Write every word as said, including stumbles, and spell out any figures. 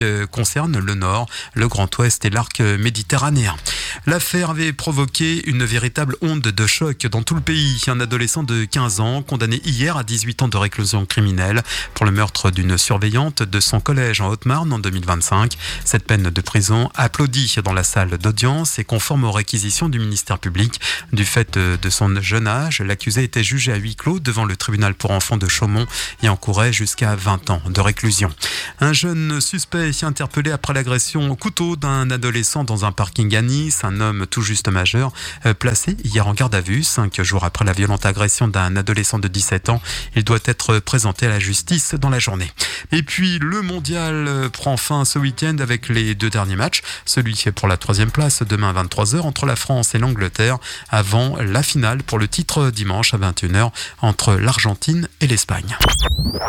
euh, concerne le Nord, le Grand Ouest et l'arc méditerranéen. L'affaire avait provoqué une véritable onde de choc dans tout le pays. Un adolescent de quinze ans, condamné hier à dix-huit ans de réclusion criminelle pour le meurtre d'une surveillante de son collège en Haute-Marne en deux mille vingt-cinq. Cette peine de prison applaudie dans la salle d'audience et conforme aux réquisitions du ministère public. Du fait de son jeune âge, l'accusé était jugé à huis clos devant le tribunal pour enfants de Chaumont et encourait jusqu'à vingt ans de réclusion. Un jeune suspect interpellé après l'agression au couteau d'un adolescent dans un parking à Nice. Un homme tout juste majeur placé hier en garde à vue. Cinq jours après la violente agression d'un adolescent de dix-sept ans, il doit être présenté à la justice dans la journée. Et puis le mondial prend fin ce week-end avec les deux derniers matchs. Celui pour la troisième place demain à vingt-trois heures entre la France et l'Angleterre, avant la finale pour le titre dimanche à vingt et une heures entre l'Argentine et l'Espagne.